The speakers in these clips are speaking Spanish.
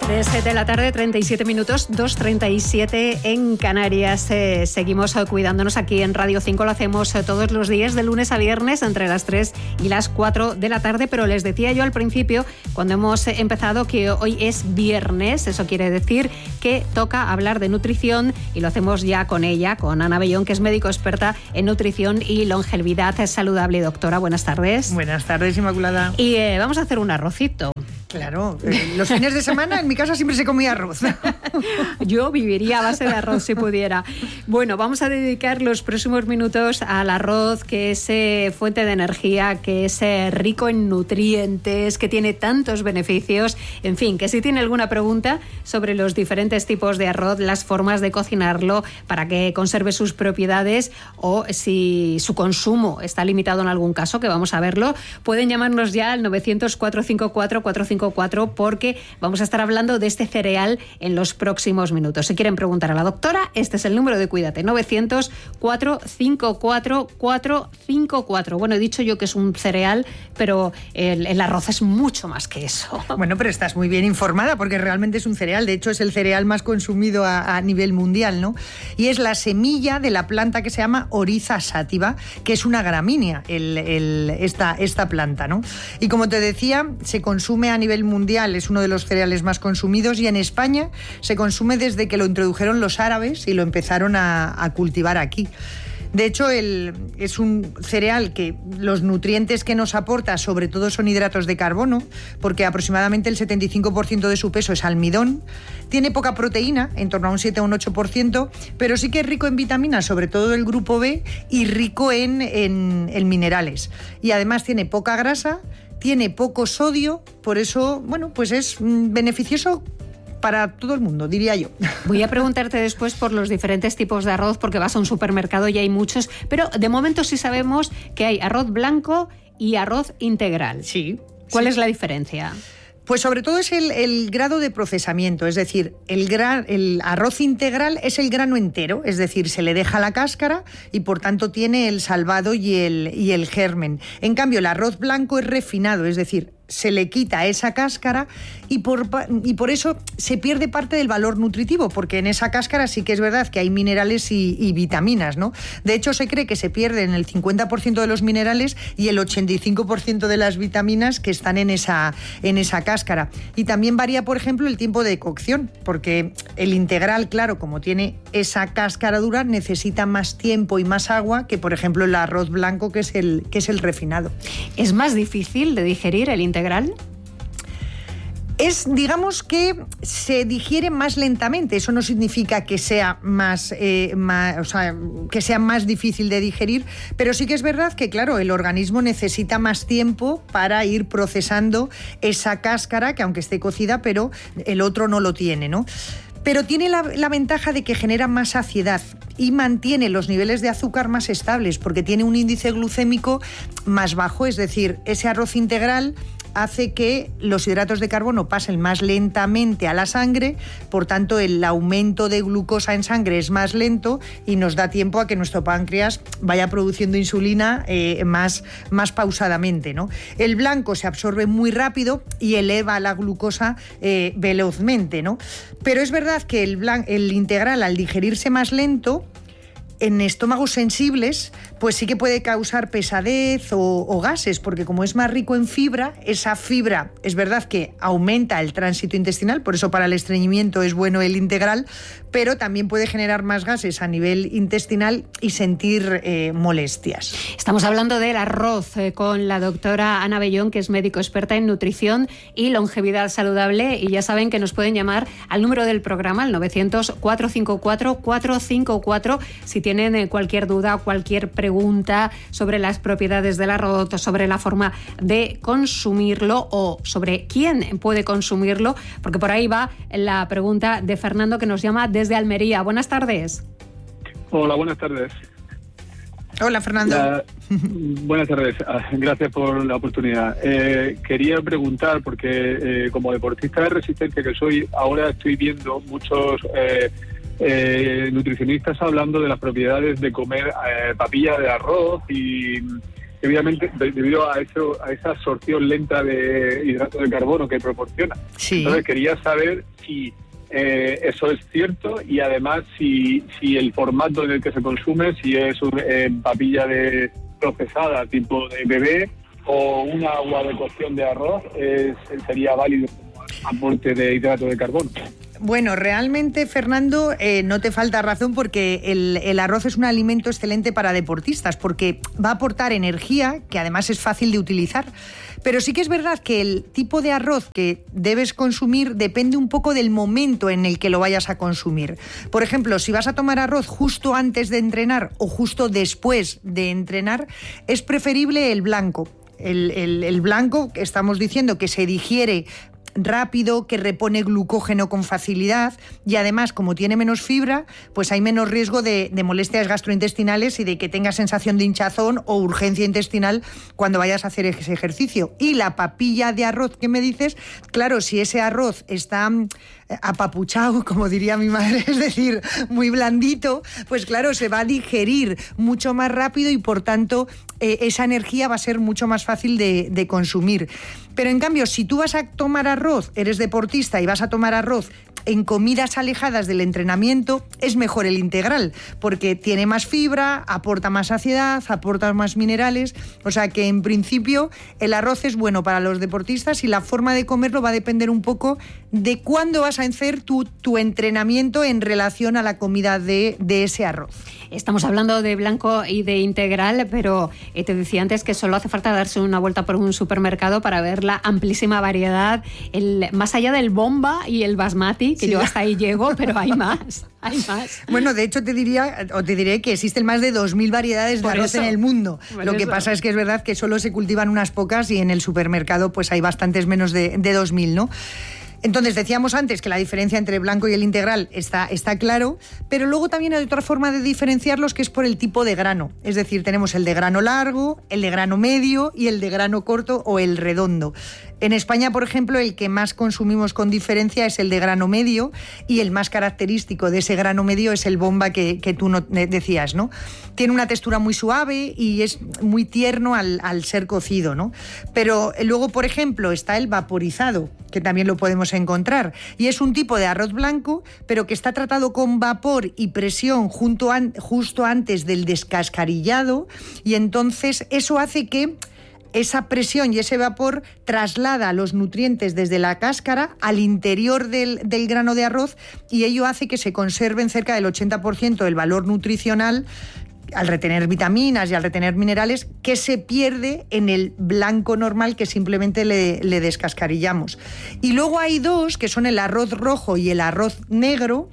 3 de la tarde, 37 minutos, 2:37 en Canarias. Seguimos cuidándonos aquí en Radio 5. Lo hacemos todos los días, de lunes a viernes, entre las 3 y las 4 de la tarde. Pero les decía yo al principio, cuando hemos empezado, que hoy es viernes. Eso quiere decir que toca hablar de nutrición y lo hacemos ya con ella, con Ana Bellón, que es médico experta en nutrición y longevidad saludable. Doctora, buenas tardes. Buenas tardes, Inmaculada. Y vamos a hacer un arrocito. Claro, los fines de semana en mi casa siempre se comía arroz. Yo viviría a base de arroz si pudiera. Bueno, vamos a dedicar los próximos minutos al arroz, que es fuente de energía, que es rico en nutrientes, que tiene tantos beneficios. En fin, que si tiene alguna pregunta sobre los diferentes tipos de arroz, las formas de cocinarlo para que conserve sus propiedades, o si su consumo está limitado en algún caso, que vamos a verlo, pueden llamarnos ya al 900-454-454, porque vamos a estar hablando de este cereal en los próximos minutos. Si quieren preguntar a la doctora, este es el número de Cuídate, 900-454-454. Bueno, he dicho yo que es un cereal, pero el arroz es mucho más que eso. Bueno, pero estás muy bien informada, porque realmente es un cereal. De hecho, es el cereal más consumido a nivel mundial, ¿no? Y es la semilla de la planta que se llama Oryza sativa, que es una gramínea, esta planta, ¿no? Y como te decía, se consume a nivel mundial, es uno de los cereales más consumidos, y en España se consume desde que lo introdujeron los árabes y lo empezaron a cultivar aquí. De hecho, es un cereal que los nutrientes que nos aporta sobre todo son hidratos de carbono, porque aproximadamente el 75% de su peso es almidón. Tiene poca proteína, en torno a un 7 o un 8%, pero sí que es rico en vitaminas, sobre todo el grupo B, y rico en minerales. Y además tiene poca grasa, tiene poco sodio, por eso, bueno, pues es beneficioso para todo el mundo, diría yo. Voy a preguntarte después por los diferentes tipos de arroz, porque vas a un supermercado y hay muchos, pero de momento sí sabemos que hay arroz blanco y arroz integral. Sí. ¿Cuál es la diferencia? Pues sobre todo es el grado de procesamiento, es decir, el arroz integral es el grano entero, es decir, se le deja la cáscara y por tanto tiene el salvado y el germen. En cambio, el arroz blanco es refinado, es decir, se le quita esa cáscara y por eso se pierde parte del valor nutritivo, porque en esa cáscara sí que es verdad que hay minerales y vitaminas, ¿no? De hecho, se cree que se pierden el 50% de los minerales y el 85% de las vitaminas que están en esa cáscara. Y también varía, por ejemplo, el tiempo de cocción, porque el integral, claro, como tiene esa cáscara dura, necesita más tiempo y más agua que, por ejemplo, el arroz blanco, que es el refinado. ¿Es más difícil de digerir el integral? Digamos que se digiere más lentamente. Eso no significa que sea que sea más difícil de digerir, pero sí que es verdad que, claro, el organismo necesita más tiempo para ir procesando esa cáscara, que aunque esté cocida, pero el otro no lo tiene, ¿no? Pero tiene la ventaja de que genera más saciedad y mantiene los niveles de azúcar más estables, porque tiene un índice glucémico más bajo, es decir, ese arroz integral hace que los hidratos de carbono pasen más lentamente a la sangre, por tanto el aumento de glucosa en sangre es más lento y nos da tiempo a que nuestro páncreas vaya produciendo insulina más pausadamente, ¿no? El blanco se absorbe muy rápido y eleva la glucosa velozmente, ¿no? Pero es verdad que el integral, al digerirse más lento, en estómagos sensibles, pues sí que puede causar pesadez o gases, porque como es más rico en fibra, esa fibra es verdad que aumenta el tránsito intestinal, por eso para el estreñimiento es bueno el integral, pero también puede generar más gases a nivel intestinal y sentir molestias. Estamos hablando del arroz con la doctora Ana Bellón, que es médico experta en nutrición y longevidad saludable, y ya saben que nos pueden llamar al número del programa, al 900-454-454, si tienen cualquier duda, cualquier pregunta sobre las propiedades del arroz, sobre la forma de consumirlo o sobre quién puede consumirlo, porque por ahí va la pregunta de Fernando, que nos llama desde Almería. Buenas tardes. Hola, buenas tardes. Hola, Fernando. Buenas tardes. Gracias por la oportunidad. Quería preguntar, porque como deportista de resistencia que soy, ahora estoy viendo muchos nutricionistas hablando de las propiedades de comer papilla de arroz y evidentemente debido a esa absorción lenta de hidrato de carbono que proporciona. Sí. Entonces quería saber si eso es cierto y además si el formato en el que se consume, si es papilla procesada tipo de bebé o un agua de cocción de arroz, sería válido como aporte de hidrato de carbono. Bueno, realmente, Fernando, no te falta razón porque el arroz es un alimento excelente para deportistas porque va a aportar energía, que además es fácil de utilizar. Pero sí que es verdad que el tipo de arroz que debes consumir depende un poco del momento en el que lo vayas a consumir. Por ejemplo, si vas a tomar arroz justo antes de entrenar o justo después de entrenar, es preferible el blanco. El blanco, estamos diciendo que se digiere rápido, que repone glucógeno con facilidad y además, como tiene menos fibra, pues hay menos riesgo de molestias gastrointestinales y de que tengas sensación de hinchazón o urgencia intestinal cuando vayas a hacer ese ejercicio. Y la papilla de arroz que me dices, claro, si ese arroz está apapuchado, como diría mi madre, es decir, muy blandito, pues claro, se va a digerir mucho más rápido y por tanto esa energía va a ser mucho más fácil de consumir. Pero en cambio, si tú vas a tomar arroz, eres deportista y vas a tomar arroz en comidas alejadas del entrenamiento, es mejor el integral, porque tiene más fibra, aporta más saciedad, aporta más minerales, o sea que en principio el arroz es bueno para los deportistas y la forma de comerlo va a depender un poco de cuándo vas a hacer tu entrenamiento en relación a la comida de ese arroz. Estamos hablando de blanco y de integral, pero te decía antes que solo hace falta darse una vuelta por un supermercado para ver la amplísima variedad, más allá del bomba y el basmati, que sí, yo hasta ahí llego, pero hay más. Bueno, de hecho te diré que existen más de 2.000 variedades de arroz en el mundo. Lo que pasa es que es verdad que solo se cultivan unas pocas y en el supermercado pues hay bastantes menos de 2.000, ¿no? Entonces, decíamos antes que la diferencia entre el blanco y el integral está claro, pero luego también hay otra forma de diferenciarlos que es por el tipo de grano. Es decir, tenemos el de grano largo, el de grano medio y el de grano corto o el redondo. En España, por ejemplo, el que más consumimos con diferencia es el de grano medio y el más característico de ese grano medio es el bomba que tú decías, ¿no? Tiene una textura muy suave y es muy tierno al ser cocido, ¿no? Pero luego, por ejemplo, está el vaporizado, que también lo podemos encontrar. Y es un tipo de arroz blanco, pero que está tratado con vapor y presión justo antes del descascarillado y entonces eso hace que esa presión y ese vapor traslada los nutrientes desde la cáscara al interior del grano de arroz y ello hace que se conserven cerca del 80% del valor nutricional al retener vitaminas y al retener minerales que se pierde en el blanco normal que simplemente le descascarillamos. Y luego hay dos que son el arroz rojo y el arroz negro,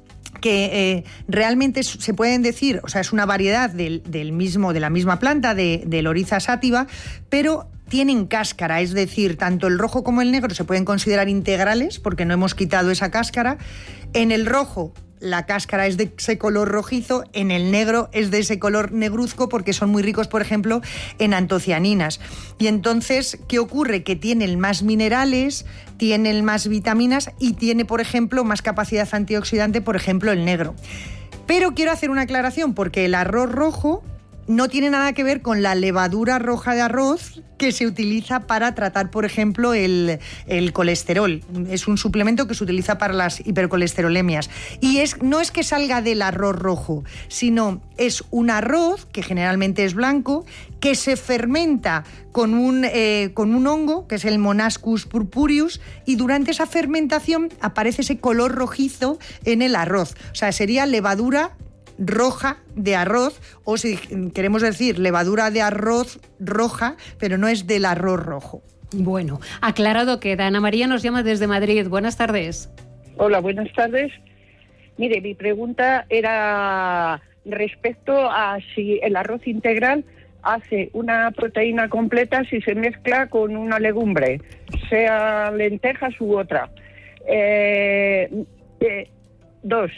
que realmente se pueden decir, o sea, es una variedad de la misma planta, del Oryza sativa, pero tienen cáscara, es decir, tanto el rojo como el negro se pueden considerar integrales porque no hemos quitado esa cáscara. En el rojo la cáscara es de ese color rojizo, en el negro es de ese color negruzco porque son muy ricos, por ejemplo, en antocianinas. Y entonces, ¿qué ocurre? Que tienen más minerales, tienen más vitaminas y tiene, por ejemplo, más capacidad antioxidante, por ejemplo, el negro. Pero quiero hacer una aclaración porque el arroz rojo no tiene nada que ver con la levadura roja de arroz que se utiliza para tratar, por ejemplo, el colesterol. Es un suplemento que se utiliza para las hipercolesterolemias. Y no es que salga del arroz rojo, sino es un arroz, que generalmente es blanco, que se fermenta con un hongo, que es el Monascus purpureus, y durante esa fermentación aparece ese color rojizo en el arroz. O sea, sería levadura roja de arroz, o si queremos decir levadura de arroz roja, pero no es del arroz rojo. Bueno, aclarado queda. Ana María nos llama desde Madrid. Buenas tardes. Hola, buenas tardes. Mire, mi pregunta era respecto a si el arroz integral hace una proteína completa si se mezcla con una legumbre, sea lentejas u otra. Dos,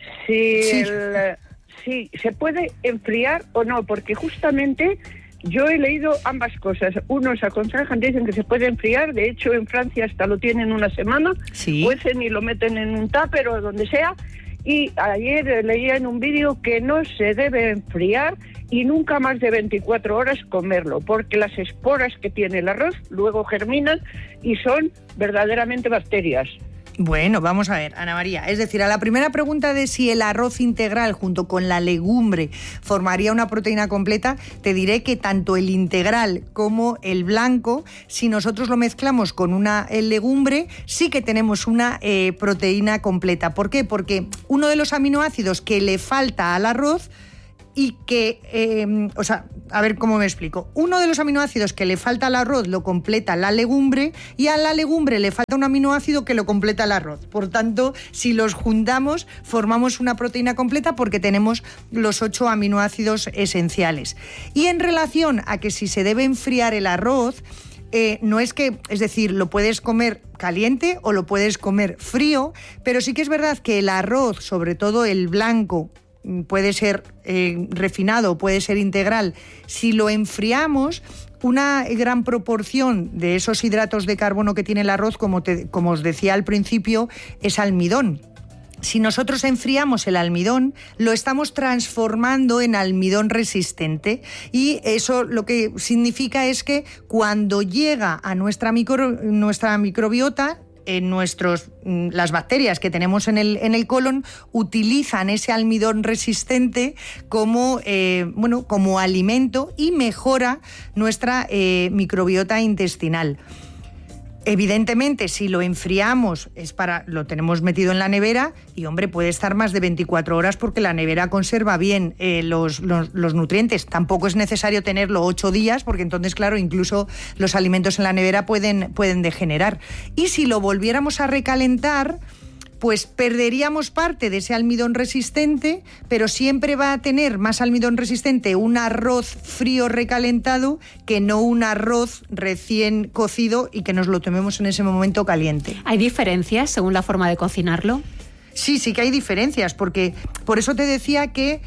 si se puede enfriar o no, porque justamente yo he leído ambas cosas. Unos aconsejan, dicen que se puede enfriar, de hecho en Francia hasta lo tienen una semana, sí, cuecen y lo meten en un tupper o donde sea, Y ayer leía en un vídeo que no se debe enfriar y nunca más de 24 horas comerlo, porque las esporas que tiene el arroz luego germinan y son verdaderamente bacterias. Bueno, vamos a ver, Ana María. Es decir, a la primera pregunta de si el arroz integral junto con la legumbre formaría una proteína completa, te diré que tanto el integral como el blanco, si nosotros lo mezclamos con una legumbre, sí que tenemos una proteína completa. ¿Por qué? Porque uno de los aminoácidos que le falta al arroz y que, a ver cómo me explico. Uno de los aminoácidos que le falta al arroz lo completa la legumbre y a la legumbre le falta un aminoácido que lo completa el arroz. Por tanto, si los juntamos, formamos una proteína completa porque tenemos los 8 aminoácidos esenciales. Y en relación a que si se debe enfriar el arroz, no es que, es decir, lo puedes comer caliente o lo puedes comer frío, pero sí que es verdad que el arroz, sobre todo el blanco, puede ser refinado, puede ser integral. Si lo enfriamos, una gran proporción de esos hidratos de carbono que tiene el arroz, como os decía al principio, es almidón. Si nosotros enfriamos el almidón, lo estamos transformando en almidón resistente y eso lo que significa es que cuando llega a nuestra microbiota, las bacterias que tenemos en el colon utilizan ese almidón resistente como alimento y mejora nuestra microbiota intestinal. Evidentemente, si lo enfriamos, lo tenemos metido en la nevera y, hombre, puede estar más de 24 horas porque la nevera conserva bien los nutrientes. Tampoco es necesario tenerlo 8 días porque entonces, claro, incluso los alimentos en la nevera pueden degenerar. Y si lo volviéramos a recalentar, pues perderíamos parte de ese almidón resistente, pero siempre va a tener más almidón resistente un arroz frío recalentado que no un arroz recién cocido y que nos lo tomemos en ese momento caliente. ¿Hay diferencias según la forma de cocinarlo? Sí que hay diferencias, porque por eso te decía que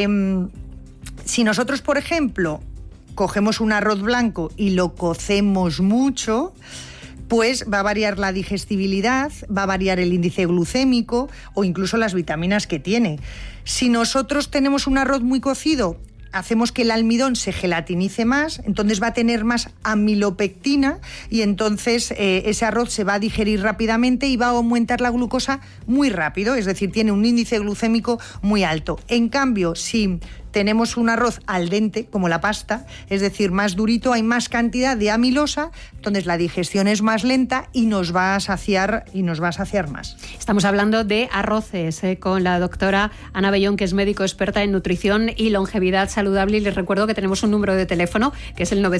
si nosotros, por ejemplo, cogemos un arroz blanco y lo cocemos mucho, pues va a variar la digestibilidad, va a variar el índice glucémico o incluso las vitaminas que tiene. Si nosotros tenemos un arroz muy cocido, hacemos que el almidón se gelatinice más, entonces va a tener más amilopectina y entonces ese arroz se va a digerir rápidamente y va a aumentar la glucosa muy rápido, es decir, tiene un índice glucémico muy alto. En cambio, si tenemos un arroz al dente, como la pasta, es decir, más durito, hay más cantidad de amilosa, entonces la digestión es más lenta y nos va a saciar más. Estamos hablando de arroces con la doctora Ana Bellón, que es médico experta en nutrición y longevidad saludable, y les recuerdo que tenemos un número de teléfono que es el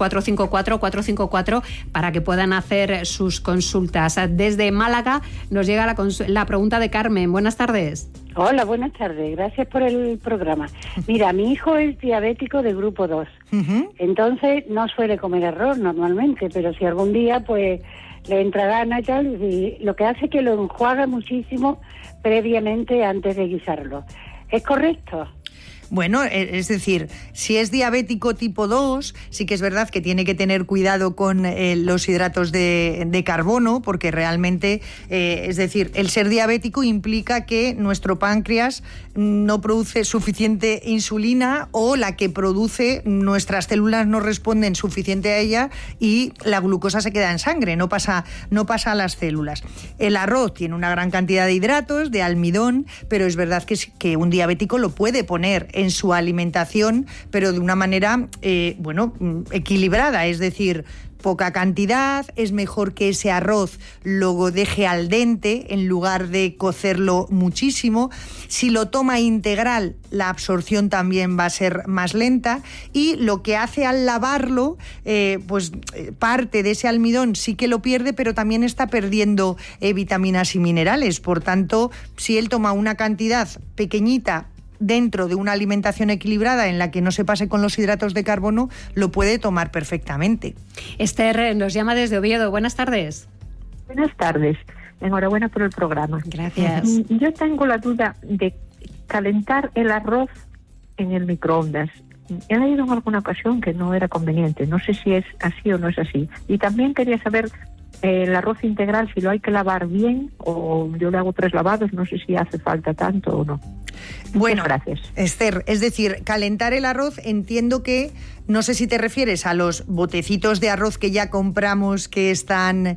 900-454-454 para que puedan hacer sus consultas. Desde Málaga nos llega la pregunta de Carmen. Buenas tardes. Hola, buenas tardes. Gracias por el programa. Mira, mi hijo es diabético de grupo 2. Entonces no suele comer arroz normalmente, pero si algún día pues le entra gana y tal, y lo que hace es que lo enjuaga muchísimo previamente antes de guisarlo. ¿Es correcto? Bueno, es decir, si es diabético tipo 2, sí que es verdad que tiene que tener cuidado con los hidratos de carbono, porque realmente, es decir, el ser diabético implica que nuestro páncreas no produce suficiente insulina o la que produce, nuestras células no responden suficiente a ella y la glucosa se queda en sangre, no pasa a las células. El arroz tiene una gran cantidad de hidratos, de almidón, pero es verdad que un diabético lo puede poner en su alimentación, pero de una manera equilibrada, es decir, poca cantidad. Es mejor que ese arroz lo deje al dente en lugar de cocerlo muchísimo. Si lo toma integral, la absorción también va a ser más lenta, y lo que hace al lavarlo, parte de ese almidón sí que lo pierde, pero también está perdiendo vitaminas y minerales. Por tanto, si él toma una cantidad pequeñita dentro de una alimentación equilibrada en la que no se pase con los hidratos de carbono, lo puede tomar perfectamente. Esther nos llama desde Oviedo. Buenas tardes. Buenas tardes. Enhorabuena por el programa. Gracias. Yo tengo la duda de calentar el arroz en el microondas. He leído en alguna ocasión que no era conveniente. No sé si es así o no es así. Y también quería saber el arroz integral, si lo hay que lavar bien, o yo le hago 3 lavados, no sé si hace falta tanto o no. Bueno, gracias. Esther, es decir, calentar el arroz, entiendo que, no sé si te refieres a los botecitos de arroz que ya compramos que están,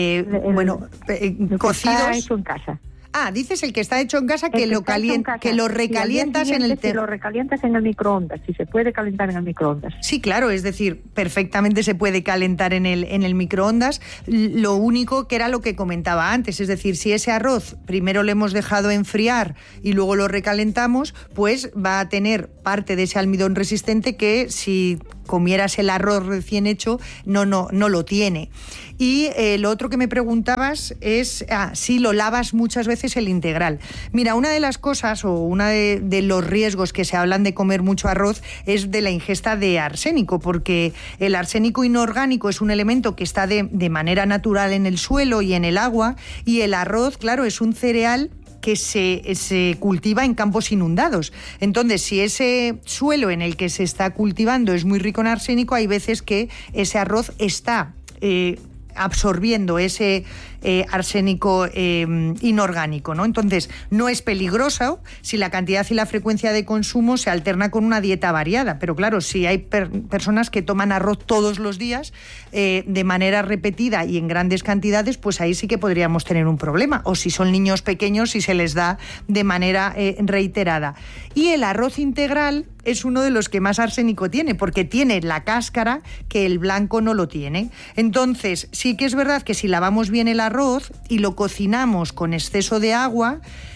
cocidos. Está hecho en casa. Ah, dices el que está hecho en casa, que lo recalientas en el... Si lo recalientas en el microondas, si se puede calentar en el microondas. Sí, claro, es decir, perfectamente se puede calentar en el microondas. Lo único que era lo que comentaba antes, es decir, si ese arroz primero lo hemos dejado enfriar y luego lo recalentamos, pues va a tener parte de ese almidón resistente que si comieras el arroz recién hecho no lo tiene. Y lo otro que me preguntabas es si lo lavas muchas veces el integral. Mira, una de las cosas o una de los riesgos que se hablan de comer mucho arroz es de la ingesta de arsénico, porque el arsénico inorgánico es un elemento que está de manera natural en el suelo y en el agua, y el arroz, claro, es un cereal que se cultiva en campos inundados. Entonces, si ese suelo en el que se está cultivando es muy rico en arsénico, hay veces que ese arroz está absorbiendo ese arsénico inorgánico, ¿no? Entonces, no es peligroso si la cantidad y la frecuencia de consumo se alterna con una dieta variada. Pero claro, si hay personas que toman arroz todos los días de manera repetida y en grandes cantidades, pues ahí sí que podríamos tener un problema. O si son niños pequeños, si se les da de manera reiterada. Y el arroz integral es uno de los que más arsénico tiene, porque tiene la cáscara que el blanco no lo tiene. Entonces, sí que es verdad que si lavamos bien el arroz y lo cocinamos con exceso de agua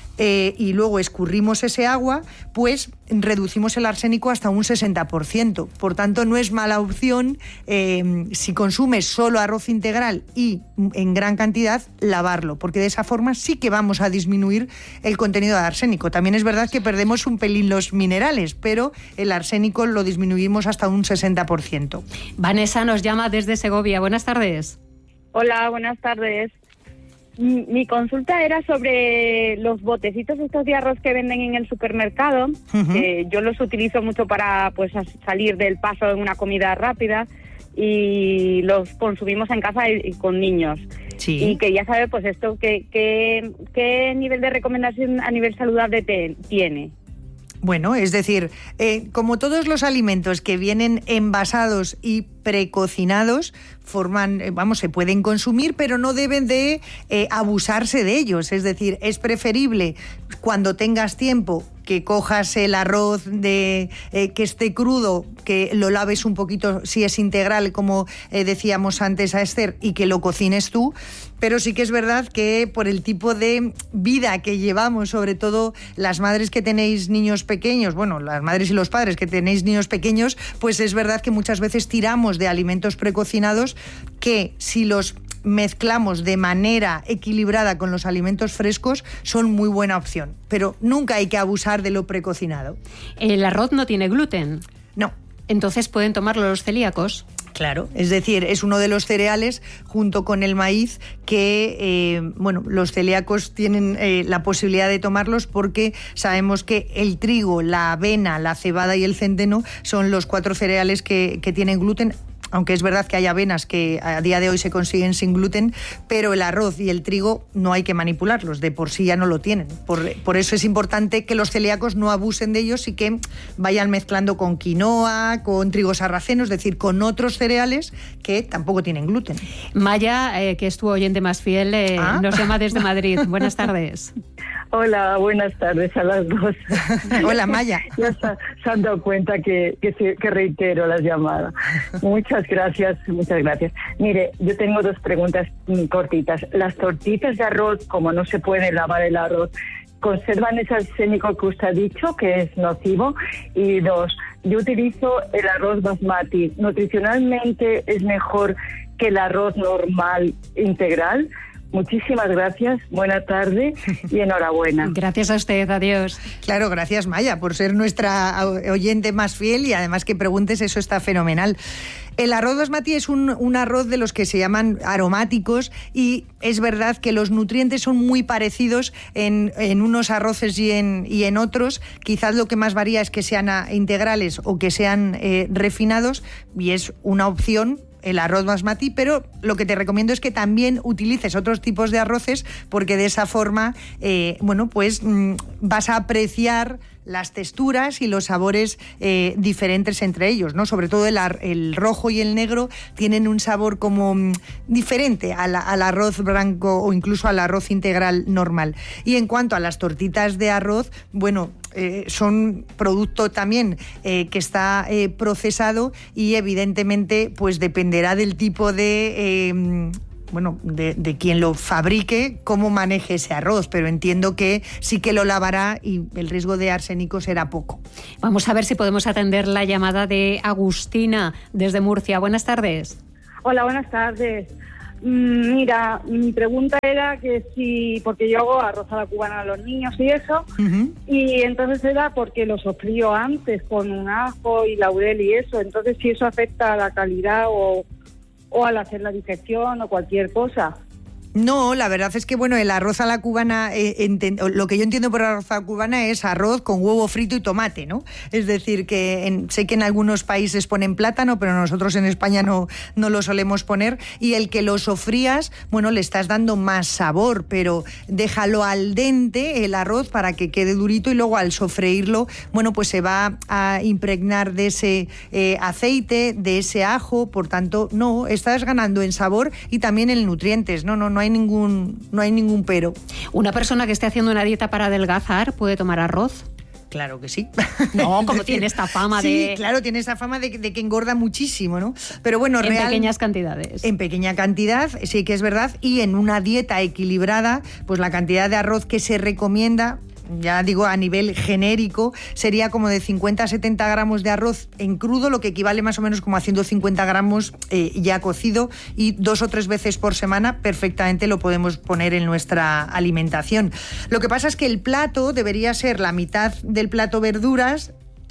y luego escurrimos ese agua, pues reducimos el arsénico hasta un 60%. Por tanto, no es mala opción si consumes solo arroz integral y en gran cantidad, lavarlo, porque de esa forma sí que vamos a disminuir el contenido de arsénico. También es verdad que perdemos un pelín los minerales, pero el arsénico lo disminuimos hasta un 60%. Vanessa nos llama desde Segovia. Buenas tardes. Hola, buenas tardes. Mi consulta era sobre los botecitos estos de arroz que venden en el supermercado. Que yo los utilizo mucho para salir del paso en una comida rápida y los consumimos en casa y con niños. Sí. Y quería saber pues esto qué nivel de recomendación a nivel saludable tiene. Bueno, es decir, como todos los alimentos que vienen envasados y precocinados, se pueden consumir, pero no deben de abusarse de ellos. Es decir, es preferible cuando tengas tiempo que cojas el arroz que esté crudo, que lo laves un poquito si es integral, como decíamos antes a Esther, y que lo cocines tú. Pero sí que es verdad que por el tipo de vida que llevamos, sobre todo las madres que tenéis niños pequeños, bueno, las madres y los padres que tenéis niños pequeños, pues es verdad que muchas veces tiramos de alimentos precocinados que si los mezclamos de manera equilibrada con los alimentos frescos son muy buena opción, pero nunca hay que abusar de lo precocinado. ¿El arroz no tiene gluten? No. Entonces pueden tomarlo los celíacos. Claro, es decir, es uno de los cereales junto con el maíz que, los celíacos tienen la posibilidad de tomarlos porque sabemos que el trigo, la avena, la cebada y el centeno son los 4 cereales que tienen gluten. Aunque es verdad que hay avenas que a día de hoy se consiguen sin gluten, pero el arroz y el trigo no hay que manipularlos, de por sí ya no lo tienen. Por eso es importante que los celíacos no abusen de ellos y que vayan mezclando con quinoa, con trigo sarraceno, es decir, con otros cereales que tampoco tienen gluten. Maya, que es tu oyente más fiel, nos llama desde Madrid. Buenas tardes. Hola, buenas tardes a las dos. Hola, Maya. Ya se han dado cuenta que reitero las llamadas. Muchas gracias. Mire, yo tengo 2 preguntas cortitas. Las tortitas de arroz, como no se puede lavar el arroz, ¿conservan ese arsénico que usted ha dicho, que es nocivo? Y 2, yo utilizo el arroz basmati. ¿Nutricionalmente es mejor que el arroz normal integral? Muchísimas gracias, buena tarde y enhorabuena. Gracias a usted, adiós. Claro, gracias Maya por ser nuestra oyente más fiel y además que preguntes, eso está fenomenal. El arroz basmati es un arroz de los que se llaman aromáticos y es verdad que los nutrientes son muy parecidos en unos arroces y en otros. Quizás lo que más varía es que sean integrales o que sean refinados y es una opción el arroz basmati, pero lo que te recomiendo es que también utilices otros tipos de arroces, porque de esa forma, pues vas a apreciar las texturas y los sabores diferentes entre ellos, ¿no? Sobre todo el rojo y el negro tienen un sabor como diferente al arroz blanco o incluso al arroz integral normal. Y en cuanto a las tortitas de arroz, son producto también que está procesado y evidentemente pues dependerá del tipo de quien lo fabrique, cómo maneje ese arroz, pero entiendo que sí que lo lavará y el riesgo de arsénico será poco. Vamos a ver si podemos atender la llamada de Agustina desde Murcia. Buenas tardes. Hola, buenas tardes. Mira, mi pregunta era que si, porque yo hago arroz a la cubana a los niños y eso, y entonces era porque lo sofrío antes con un ajo y laurel y eso, entonces si eso afecta a la calidad o al hacer la digestión o cualquier cosa. No, la verdad es que el arroz a la cubana, lo que yo entiendo por arroz a la cubana es arroz con huevo frito y tomate, ¿no? Es decir, que sé que en algunos países ponen plátano, pero nosotros en España no lo solemos poner, y el que lo sofrías, le estás dando más sabor, pero déjalo al dente el arroz para que quede durito, y luego al sofreírlo, pues se va a impregnar de ese aceite, de ese ajo, por tanto, no, estás ganando en sabor y también en nutrientes, no hay ningún pero. ¿Una persona que esté haciendo una dieta para adelgazar puede tomar arroz? Claro que sí. No, como tiene esta fama de... Sí, claro, tiene esta fama de que engorda muchísimo, ¿no? Pero en pequeñas cantidades. En pequeña cantidad, sí que es verdad, y en una dieta equilibrada, pues la cantidad de arroz que se recomienda, ya digo a nivel genérico, sería como de 50 a 70 gramos de arroz en crudo, lo que equivale más o menos como a 150 gramos ya cocido, y 2 o 3 veces por semana perfectamente lo podemos poner en nuestra alimentación. Lo que pasa es que el plato debería ser la mitad del plato verduras,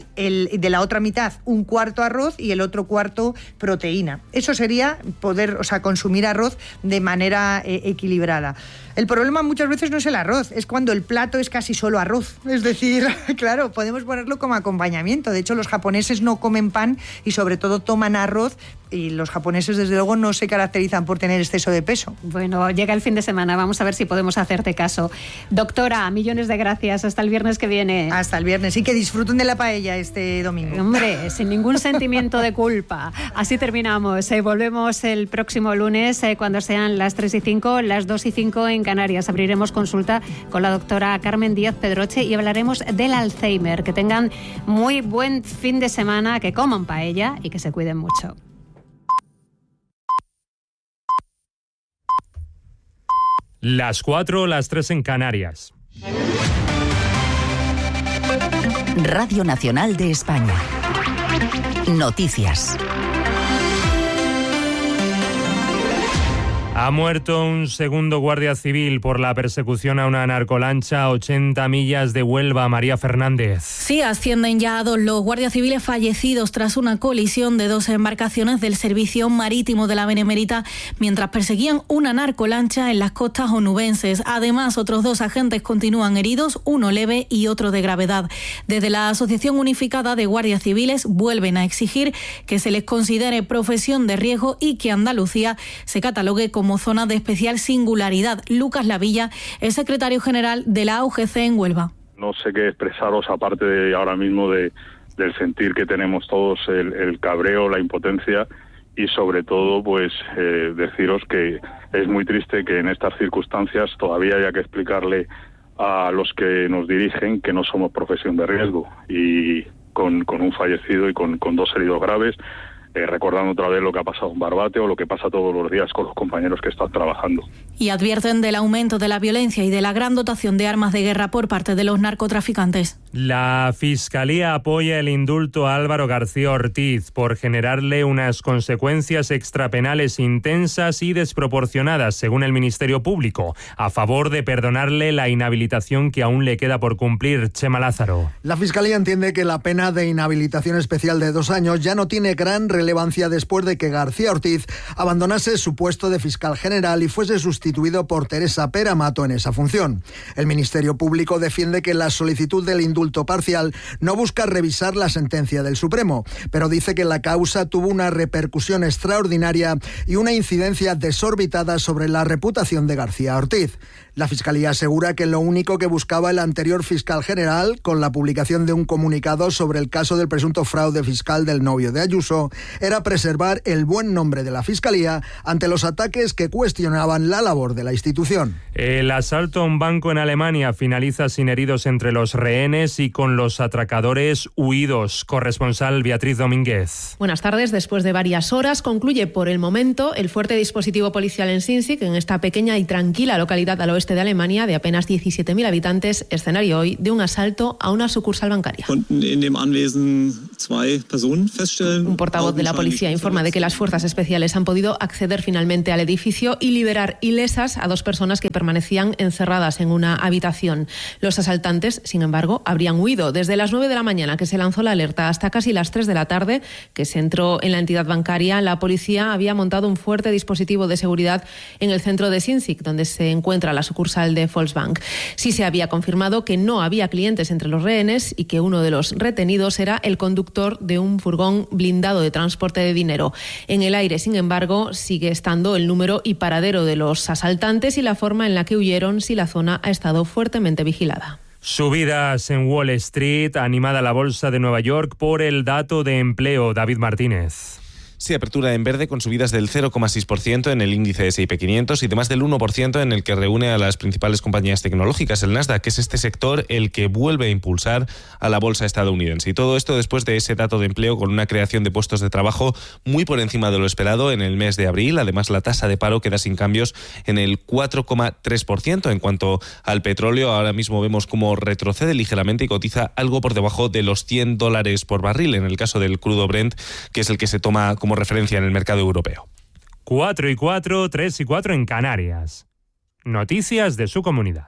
de la otra mitad un cuarto arroz y el otro cuarto proteína. Eso sería consumir arroz de manera equilibrada. El problema muchas veces no es el arroz, es cuando el plato es casi solo arroz. Es decir, claro, podemos ponerlo como acompañamiento. De hecho, los japoneses no comen pan y sobre todo toman arroz, y los japoneses desde luego no se caracterizan por tener exceso de peso. Bueno, llega el fin de semana, vamos a ver si podemos hacerte caso. Doctora, millones de gracias, hasta el viernes que viene. Hasta el viernes, y que disfruten de la paella este domingo. Hombre, sin ningún sentimiento de culpa. Así terminamos. Volvemos el próximo lunes cuando sean las 3:05, las 2:05 en Canarias. Abriremos consulta con la doctora Carmen Díaz Pedroche y hablaremos del Alzheimer. Que tengan muy buen fin de semana, que coman paella y que se cuiden mucho. Las 4, las 3 en Canarias. Radio Nacional de España. Noticias. Ha muerto un segundo guardia civil por la persecución a una narcolancha a 80 millas de Huelva. María Fernández. Sí, ascienden ya a 2 los guardias civiles fallecidos tras una colisión de 2 embarcaciones del Servicio Marítimo de la Benemérita mientras perseguían una narcolancha en las costas onubenses. Además, otros 2 agentes continúan heridos, uno leve y otro de gravedad. Desde la Asociación Unificada de Guardias Civiles vuelven a exigir que se les considere profesión de riesgo y que Andalucía se catalogue como zona de especial singularidad. Lucas Lavilla es secretario general de la AUGC en Huelva. No sé qué expresaros aparte de ahora mismo del sentir que tenemos todos, el cabreo, la impotencia, y sobre todo pues deciros que es muy triste que en estas circunstancias todavía haya que explicarle a los que nos dirigen que no somos profesión de riesgo, y con un fallecido y con 2 heridos graves. Recordando otra vez lo que ha pasado en Barbate o lo que pasa todos los días con los compañeros que están trabajando. Y advierten del aumento de la violencia y de la gran dotación de armas de guerra por parte de los narcotraficantes. La Fiscalía apoya el indulto a Álvaro García Ortiz por generarle unas consecuencias extrapenales intensas y desproporcionadas, según el Ministerio Público, a favor de perdonarle la inhabilitación que aún le queda por cumplir. Chema Lázaro. La Fiscalía entiende que la pena de inhabilitación especial de 2 años ya no tiene gran relevancia después de que García Ortiz abandonase su puesto de fiscal general y fuese sustituido por Teresa Pera Mato en esa función. El Ministerio Público defiende que la solicitud del indulto indulto parcial, no busca revisar la sentencia del Supremo, pero dice que la causa tuvo una repercusión extraordinaria y una incidencia desorbitada sobre la reputación de García Ortiz. La Fiscalía asegura que lo único que buscaba el anterior fiscal general, con la publicación de un comunicado sobre el caso del presunto fraude fiscal del novio de Ayuso, era preservar el buen nombre de la Fiscalía ante los ataques que cuestionaban la labor de la institución. El asalto a un banco en Alemania finaliza sin heridos entre los rehenes y con los atracadores huidos. Corresponsal Beatriz Domínguez. Buenas tardes. Después de varias horas concluye por el momento el fuerte dispositivo policial en Sinzig, en esta pequeña y tranquila localidad al oeste de Alemania de apenas 17.000 habitantes, escenario hoy de un asalto a una sucursal bancaria. Un portavoz de la policía informa de que las fuerzas especiales han podido acceder finalmente al edificio y liberar ilesas a 2 personas que permanecían encerradas en una habitación. Los asaltantes, sin embargo, habrían huido. Desde las 9 de la mañana que se lanzó la alerta hasta casi las 3 de la tarde que se entró en la entidad bancaria, la policía había montado un fuerte dispositivo de seguridad en el centro de Sinzig, donde se encuentra la sucursal de Volksbank. Sí se había confirmado que no había clientes entre los rehenes y que uno de los retenidos era el conductor de un furgón blindado de transporte de dinero. En el aire, sin embargo, sigue estando el número y paradero de los asaltantes y la forma en la que huyeron si la zona ha estado fuertemente vigilada. Subidas en Wall Street, animada la bolsa de Nueva York por el dato de empleo. David Martínez. Sí, apertura en verde con subidas del 0,6% en el índice S&P 500 y de más del 1% en el que reúne a las principales compañías tecnológicas, el Nasdaq, que es este sector el que vuelve a impulsar a la bolsa estadounidense. Y todo esto después de ese dato de empleo con una creación de puestos de trabajo muy por encima de lo esperado en el mes de abril. Además, la tasa de paro queda sin cambios en el 4,3%. En cuanto al petróleo, ahora mismo vemos cómo retrocede ligeramente y cotiza algo por debajo de los $100 por barril, en el caso del crudo Brent, que es el que se toma como referencia en el mercado europeo. 4 y 4, 3 y 4 en Canarias. Noticias de su comunidad.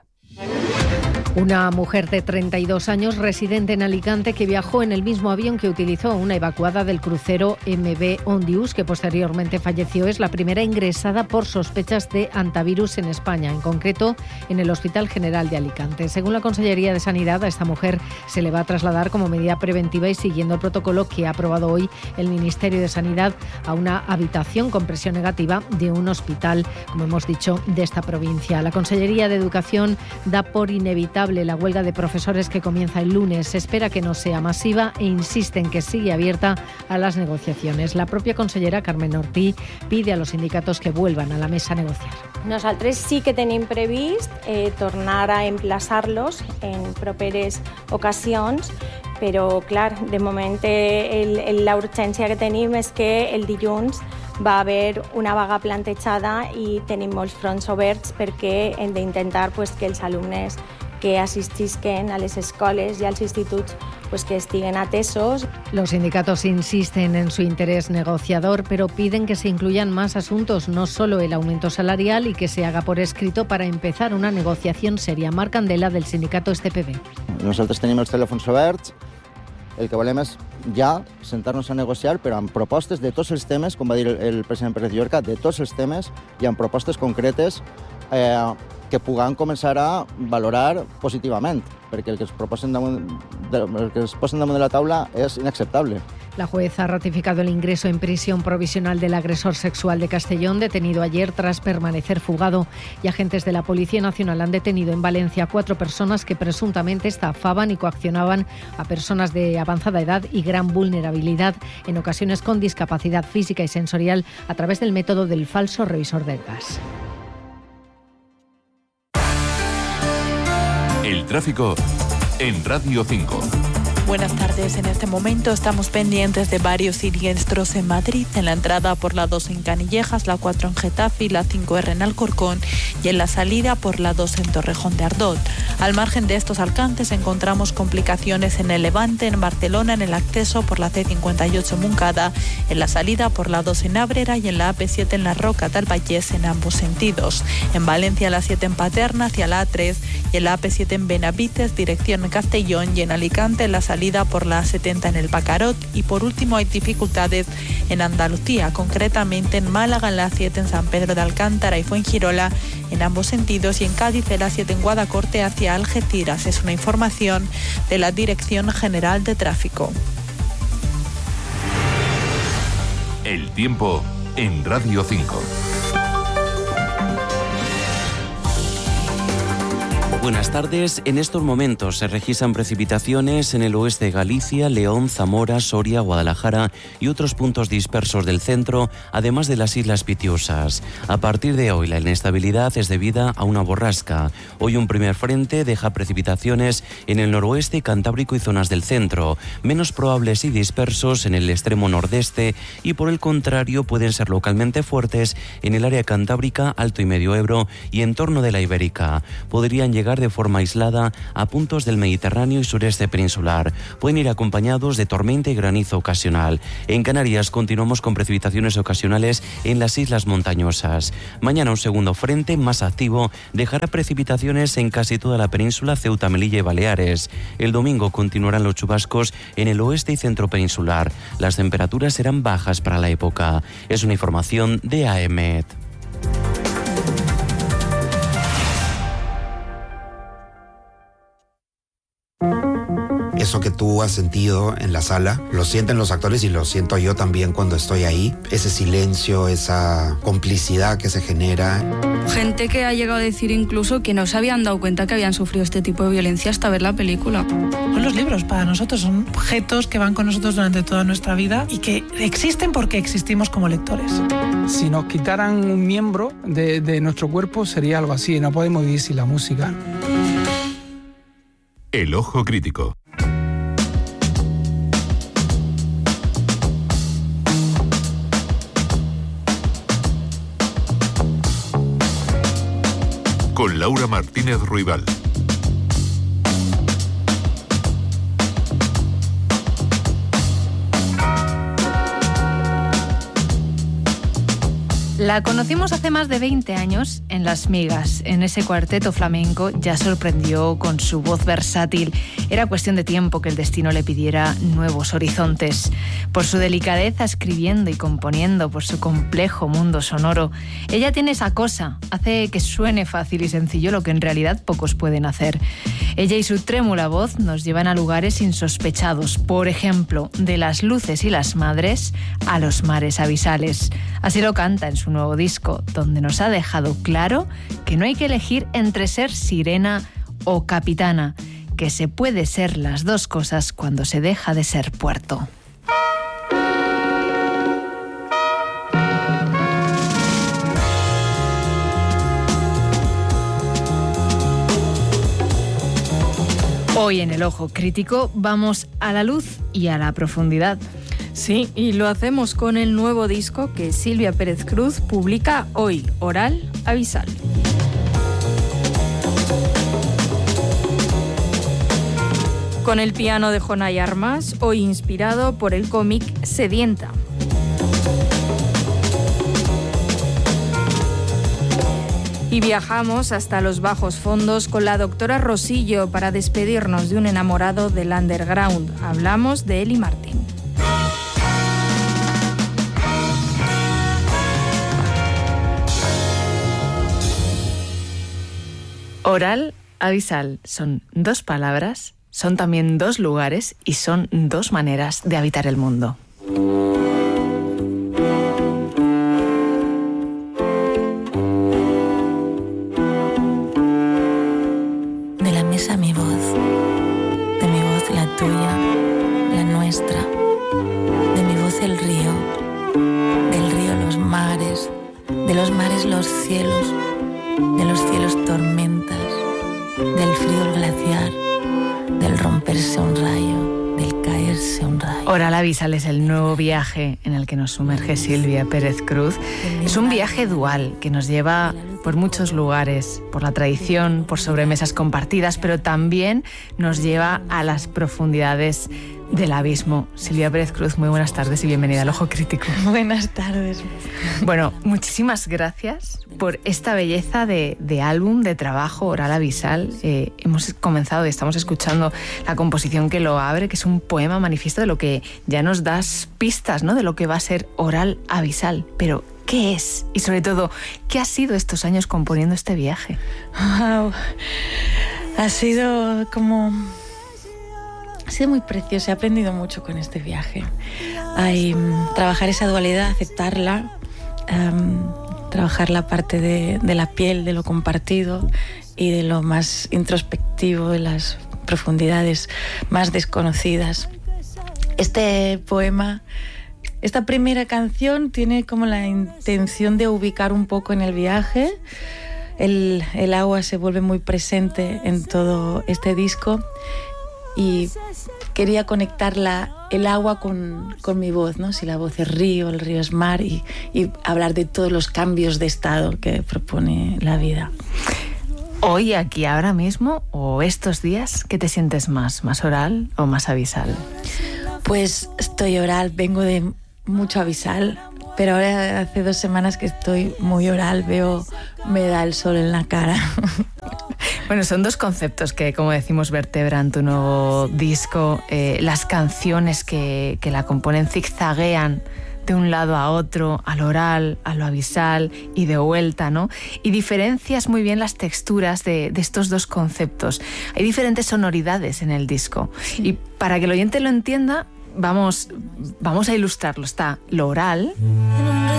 Una mujer de 32 años, residente en Alicante, que viajó en el mismo avión que utilizó una evacuada del crucero MV Ondius, que posteriormente falleció, es la primera ingresada por sospechas de hantavirus en España, en concreto en el Hospital General de Alicante. Según la Consellería de Sanidad, a esta mujer se le va a trasladar como medida preventiva y siguiendo el protocolo que ha aprobado hoy el Ministerio de Sanidad a una habitación con presión negativa de un hospital, como hemos dicho, de esta provincia. La Consellería de Educación da por inevitable la huelga de profesores que comienza el lunes. Se espera que no sea masiva e insiste en que sigue abierta a las negociaciones. La propia consellera Carmen Ortí pide a los sindicatos que vuelvan a la mesa a negociar. Nosaltres sí que tenim previst tornar a emplaçar-los en properes ocasions, però, clar, de moment la urgència que tenim és que el dilluns va haver una vaga plantejada i tenim molts fronts oberts perquè hem d'intentar que els alumnes que asistisquen a les escoles y a los institutos que estiguen atesos. Los sindicatos insisten en su interés negociador, pero piden que se incluyan más asuntos, no solo el aumento salarial, y que se haga por escrito para empezar una negociación seria. Marc Candela, del sindicato STPB. Nosaltres tenim els telèfons oberts, el que volem és ja sentar-nos a negociar, però amb propostes de tots els temes, com va dir el president Pérez Llorca, de tots els temes i amb propostes concretes que puguem començar a valorar positivament, perquè el que es posen damunt de la taula és inaceptable. La jueza ha ratificado el ingreso en prisión provisional del agresor sexual de Castellón, detenido ayer tras permanecer fugado. Y agentes de la Policía Nacional han detenido en Valencia 4 personas que presuntamente estafaban y coaccionaban a personas de avanzada edad y gran vulnerabilidad, en ocasiones con discapacidad física y sensorial, a través del método del falso revisor del gas. El tráfico en Radio 5. Buenas tardes. En este momento estamos pendientes de varios siniestros en Madrid, en la entrada por la 2 en Canillejas, la 4 en Getafe y la 5R en Alcorcón, y en la salida por la 2 en Torrejón de Ardón. Al margen de estos alcances encontramos complicaciones en el Levante, en Barcelona, en el acceso por la C58 en Montcada, en la salida por la 2 en Ábrera y en la AP7 en la Roca del Vallès en ambos sentidos. En Valencia la 7 en Paterna hacia la A3 y en la AP7 en Benavites, dirección Castellón, y en Alicante en la salida salida por la A70 en el Bacarot. Y por último hay dificultades en Andalucía, concretamente en Málaga en la A7 en San Pedro de Alcántara y Fuengirola en ambos sentidos, y en Cádiz en la A7 en Guadacorte hacia Algeciras. Es una información de la Dirección General de Tráfico. El tiempo en Radio 5. Buenas tardes. En estos momentos se registran precipitaciones en el oeste de Galicia, León, Zamora, Soria, Guadalajara y otros puntos dispersos del centro, además de las Islas Pitiusas. A partir de hoy, la inestabilidad es debida a una borrasca. Hoy un primer frente deja precipitaciones en el noroeste, Cantábrico y zonas del centro, menos probables y dispersos en el extremo nordeste, y por el contrario pueden ser localmente fuertes en el área cantábrica, Alto y Medio Ebro y en torno de la Ibérica. Podrían llegar de forma aislada a puntos del Mediterráneo y sureste peninsular. Pueden ir acompañados de tormenta y granizo ocasional. En Canarias continuamos con precipitaciones ocasionales en las islas montañosas. Mañana un segundo frente más activo dejará precipitaciones en casi toda la península, Ceuta, Melilla y Baleares. El domingo continuarán los chubascos en el oeste y centro peninsular. Las temperaturas serán bajas para la época. Es una información de AEMET. Eso que tú has sentido en la sala, lo sienten los actores y lo siento yo también cuando estoy ahí. Ese silencio, esa complicidad que se genera. Gente que ha llegado a decir incluso que no se habían dado cuenta que habían sufrido este tipo de violencia hasta ver la película. Son los libros para nosotros, son objetos que van con nosotros durante toda nuestra vida y que existen porque existimos como lectores. Si nos quitaran un miembro de nuestro cuerpo sería algo así, no podemos vivir sin la música. El ojo crítico. Con Laura Martínez Ruibal. La conocimos hace más de 20 años en Las Migas. En ese cuarteto flamenco ya sorprendió con su voz versátil. Era cuestión de tiempo que el destino le pidiera nuevos horizontes. Por su delicadeza escribiendo y componiendo, por su complejo mundo sonoro, ella tiene esa cosa, hace que suene fácil y sencillo lo que en realidad pocos pueden hacer. Ella y su trémula voz nos llevan a lugares insospechados, por ejemplo, de las luces y las madres a los mares abisales. Así lo canta en su nuevo disco, donde nos ha dejado claro que no hay que elegir entre ser sirena o capitana, que se puede ser las dos cosas cuando se deja de ser puerto. Hoy en El Ojo Crítico vamos a la luz y a la profundidad. Sí, y lo hacemos con el nuevo disco que Silvia Pérez Cruz publica hoy, Oral Abisal. Con el piano de Jonay Armas, hoy inspirado por el cómic Sedienta. Y viajamos hasta los bajos fondos con la doctora Rosillo para despedirnos de un enamorado del underground. Hablamos de Eli Martin. Oral Abisal son dos palabras, son también dos lugares y son dos maneras de habitar el mundo. De la mesa mi voz, de mi voz la tuya, la nuestra, de mi voz el río, del río los mares, de los mares los cielos, de los cielos tormentas, del frío el glaciar, del romperse un rayo, del caerse un rayo. Oral Abisal es el nuevo viaje en el que nos sumerge Silvia Pérez Cruz. Es un viaje dual que nos lleva por muchos lugares, por la tradición, por sobremesas compartidas, pero también nos lleva a las profundidades del abismo. Silvia Pérez Cruz, muy buenas tardes y bienvenida al Ojo Crítico. Buenas tardes. Bueno, muchísimas gracias por esta belleza de álbum, de trabajo, Oral Abisal. Hemos comenzado y estamos escuchando la composición que lo abre, que es un poema manifiesto de lo que ya nos das pistas, ¿no?, de lo que va a ser Oral Abisal. Pero, ¿qué es? Y sobre todo, ¿qué ha sido estos años componiendo este viaje? Wow. Ha sido muy precioso, he aprendido mucho con este viaje. Trabajar esa dualidad, aceptarla, trabajar la parte de la piel, de lo compartido y de lo más introspectivo, de las profundidades más desconocidas. Este poema, esta primera canción tiene como la intención de ubicar un poco en el viaje. El agua se vuelve muy presente en todo este disco y quería conectar el agua con mi voz, ¿no? Si la voz es río, el río es mar, y hablar de todos los cambios de estado que propone la vida. Hoy, aquí, ahora mismo, o estos días, ¿qué te sientes más oral o más abisal? Pues estoy oral, vengo de mucho abisal, pero ahora hace 2 semanas que estoy muy oral, me da el sol en la cara. Bueno, son 2 conceptos que, como decimos, vertebran tu nuevo disco. Las canciones que la componen zigzaguean de un lado a otro, al oral, a lo abisal y de vuelta, ¿no? Y diferencias muy bien las texturas de estos 2 conceptos. Hay diferentes sonoridades en el disco. Sí. Y para que el oyente lo entienda, vamos a ilustrarlo. Está lo oral,